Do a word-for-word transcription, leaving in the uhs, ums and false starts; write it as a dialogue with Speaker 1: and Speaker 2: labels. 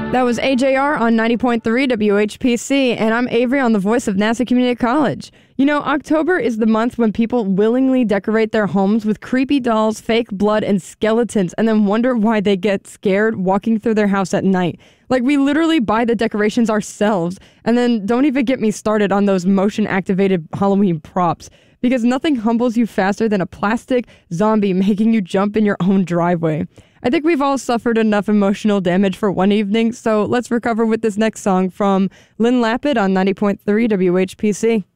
Speaker 1: That was A J R on ninety point three W H P C, and I'm Avery on the voice of Nassau Community College. You know, October is the month when people willingly decorate their homes with creepy dolls, fake blood, and skeletons, and then wonder why they get scared walking through their house at night. Like, we literally buy the decorations ourselves, and then don't even get me started on those motion-activated Halloween props, because nothing humbles you faster than a plastic zombie making you jump in your own driveway. I think we've all suffered enough emotional damage for one evening, so let's recover with this next song from Lynn Lapid on ninety point three W H P C.